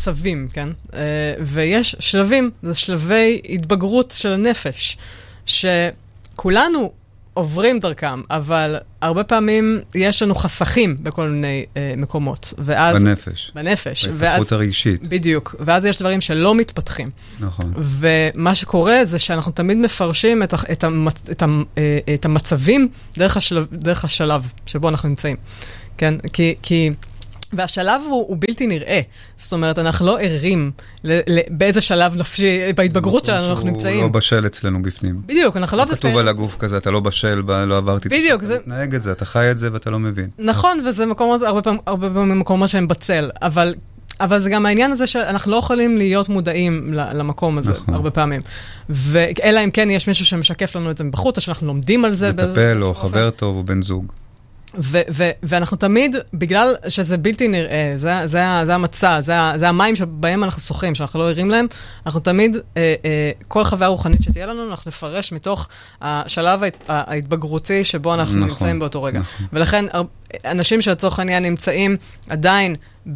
מצבים, כן? ויש שלבים, זה שלבי התבגרות של הנפש, שכולנו עוברים דרכם, אבל הרבה פעמים יש לנו חסכים בכל מיני מקומות. בנפש. בנפש. בהתפתחות הרגשית. בדיוק. ואז יש דברים שלא מתפתחים. נכון. ומה שקורה זה שאנחנו תמיד מפרשים את המצבים דרך השלב שבו אנחנו נמצאים. כן? כי והשלב הוא בלתי נראה. זאת אומרת, אנחנו לא ערים באיזה שלב נפשי, בהתבגרות שלנו אנחנו נמצאים. הוא לא בשל אצלנו בפנים. בדיוק, אנחנו לא... כתוב על הגוף כזה, אתה לא בשל, לא עברתי... בדיוק, אתה מתנהג את זה, אתה חי את זה ואתה לא מבין. נכון, וזה מקומות, הרבה פעמים מקומות שהם בצל, אבל זה גם העניין הזה שאנחנו לא יכולים להיות מודעים למקום הזה, הרבה פעמים. אלא אם כן יש מישהו שמשקף לנו את זה בחוץ, או שאנחנו לומדים על זה. מטפל או חבר טוב או בן זוג. ואנחנו תמיד, בגלל שזה בלתי נראה, זה המצע, זה המים שבהם אנחנו שוחים, שאנחנו לא ערים להם, אנחנו תמיד, כל חוויה רוחנית שתהיה לנו, אנחנו נפרש מתוך השלב ההתבגרותי שבו אנחנו נמצאים באותו רגע. ולכן, אנשים שלצורך העניין נמצאים עדיין,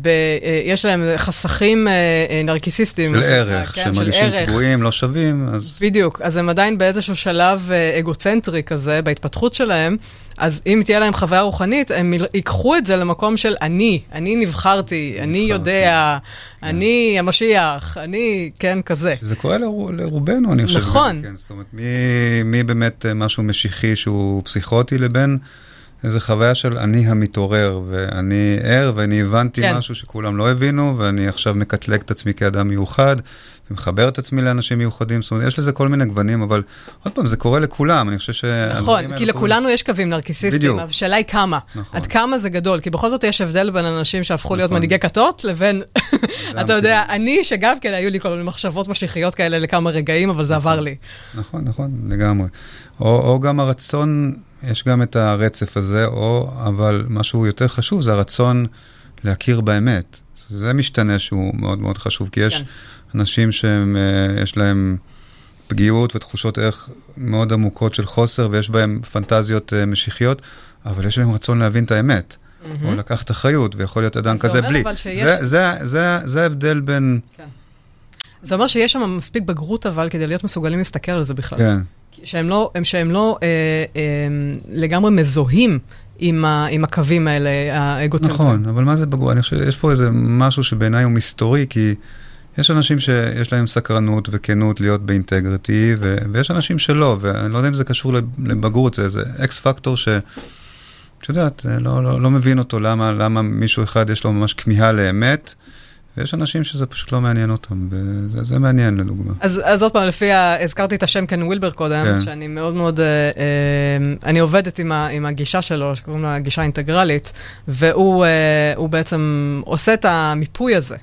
יש להם חסכים נרקיסיסטיים. של ערך, שמרגישים קבועים, לא שווים. בדיוק, אז הם עדיין באיזשהו שלב אגוצנטרי כזה, בהתפתחות שלהם, אז אם תהיה להם חוויה רוחנית, הם ייקחו את זה למקום של אני נבחרתי, אני יודע, אני המשיח, אני, כן, כזה. זה קורה לרובנו, אני חושב. נכון. זאת אומרת, מי באמת משהו משיחי שהוא פסיכוטי לבין איזו חוויה של אני המתעורר, ואני ער, ואני הבנתי משהו שכולם לא הבינו, ואני עכשיו מקטלג את עצמי כאדם מיוחד, ומחבר את עצמי לאנשים מיוחדים, זאת אומרת, יש לזה כל מיני גוונים, אבל עוד פעם, זה קורה לכולם, אני חושב ש... נכון, כי לכולנו יש קווים נרקיסיסטיים, אבל השאלה היא כמה, עד כמה זה גדול, כי בכל זאת יש הבדל בין אנשים שהפכו להיות מנהיגי כתות, לבין, אתה יודע, אני שגם כן היו לי כל מיני מחשבות משיחיות כאלה לכמה רגעים, אבל זה עבר לי. נכון, לגמרי. או גם הרצון, יש גם את הרצף הזה, אבל משהו יותר חשוב, זה הרצון להכיר באמת. זה משתנה שהוא מאוד מאוד חשוב, כי יש אנשים שיש להם פגיעות ותחושות ערך מאוד עמוקות של חוסר, ויש בהם פנטזיות משיחיות, אבל יש להם רצון להבין את האמת, או לקחת אחריות, ויכול להיות אדם כזה בלי. זה ההבדל בין... זה אומר שיש שם מספיק בגרות, אבל כדי להיות מסוגלים להסתכל על זה בכלל. כן. שהם לא לגמרי מזוהים עם הקווים האלה, האגוצנטריים. נכון, אבל מה זה בגרות? אני חושב, יש פה איזה משהו שבעיניי הוא מסתורי, כי יש אנשים שיש להם סקרנות וכנות להיות באינטגריטי, ויש אנשים שלא, ואני לא יודע אם זה קשור לבגרות, זה איזה אקס פקטור את יודעת, לא מבין אותו, למה מישהו אחד יש לו ממש כמיהה לאמת, ויש אנשים שזה פשוט לא מעניין אותם, וזה מעניין לדוגמה. אז עוד פעם, הזכרתי את השם קן וילבר קודם, שאני מאוד מאוד, אני עובדת עם הגישה שלו, שקוראים לה גישה אינטגרלית, והוא בעצם עושה את המיפוי הזה.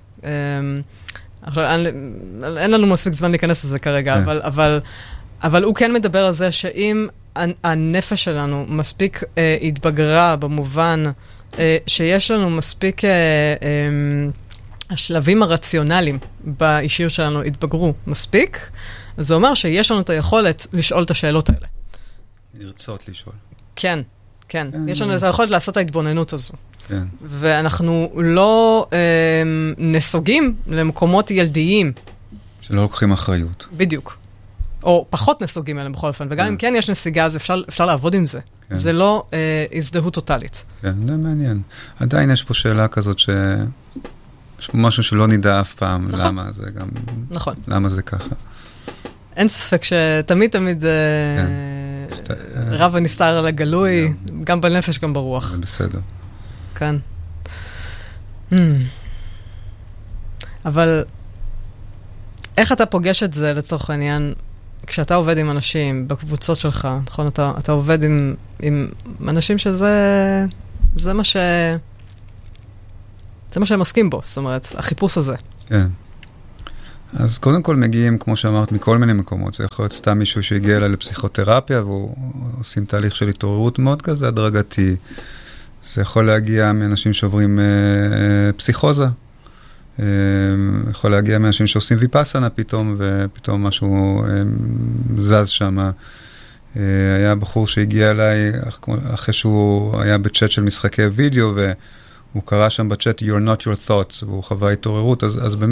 עכשיו, אין לנו מספיק זמן להיכנס לזה כרגע, אבל הוא כן מדבר על זה שאם הנפש שלנו מספיק התבגרה במובן שיש לנו מספיק... השלבים הרציונליים באישיות שלנו התבגרו מספיק, אז זה אומר שיש לנו את היכולת לשאול את השאלות האלה. לרצות לשאול. כן. יש לנו את היכולת לעשות את ההתבוננות הזו. כן. ואנחנו לא נסוגים למקומות ילדיים. שלא לוקחים אחריות. בדיוק. או פחות נסוגים אליהם בכל אופן. וגם אם כן יש נסיגה, אז אפשר לעבוד עם זה. זה לא הזדהות טוטלית. כן, זה מעניין. עדיין יש פה שאלה כזאת יש פה משהו שלא נדע אף פעם, למה זה גם... נכון. למה זה ככה. אין ספק שתמיד רב הנסתר על הגלוי, גם בנפש, גם ברוח. זה בסדר. כן. אבל איך אתה פוגש את זה לצורך העניין, כשאתה עובד עם אנשים בקבוצות שלך, נכון? אתה עובד עם אנשים שזה מה זה מה שהם עוסקים בו, זאת אומרת, החיפוש הזה. כן. אז קודם כל מגיעים, כמו שאמרת, מכל מיני מקומות. זה יכול להיות סתם מישהו שהגיע אליי לפסיכותרפיה, והוא עושים תהליך של התעוררות מאוד כזה הדרגתי. זה יכול להגיע מאנשים שעוברים פסיכוזה. יכול להגיע מאנשים שעושים ויפאסנה פתאום, ופתאום משהו זז שם. היה בחור שהגיע אליי אחרי שהוא היה בצ'אט של משחקי וידאו, הוא קרא שם בצ'אט, You're not your thoughts, והוא חווה התעוררות, אז באמת